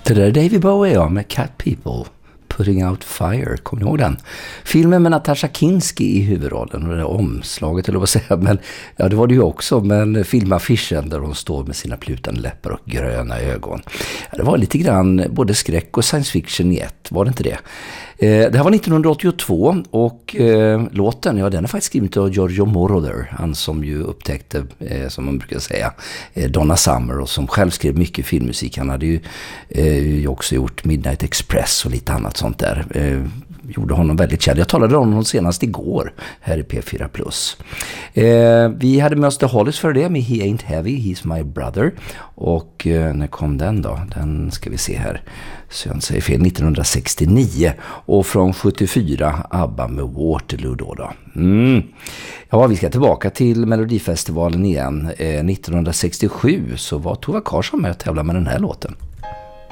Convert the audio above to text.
Det där är David Bowie med Cat People, Putting Out Fire. Kommer ni ihåg den? Filmen med Natasha Kinski i huvudrollen och det där omslaget, eller vad säga, men ja, det var det ju också, men filmaffischen där hon står med sina plutande läppar och gröna ögon. Ja, det var lite grann både skräck och science fiction i ett, var det inte det? Det här var 1982 och låten, ja, den är faktiskt skriven av Giorgio Moroder, han som ju upptäckte, som man brukar säga, Donna Summer, och som själv skrev mycket filmmusik. Han hade ju också gjort Midnight Express och lite annat sånt där. Gjorde honom väldigt känd. Jag talade om honom senast igår här i P4+. Vi hade med oss The Hollies för det med He Ain't Heavy, He's My Brother. Och när kom den då? Den ska vi se här. Så jag säger fel, 1969. Och från 74 ABBA med Waterloo då. Ja, vi ska tillbaka till Melodifestivalen igen. 1967 så var Tova Karsson med att tävla med den här låten.